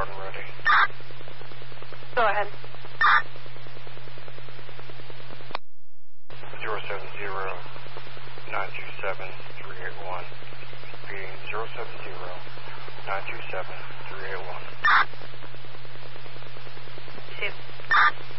start and ready. Go ahead. 070-927-381. Repeating 070-927-381. Shoot.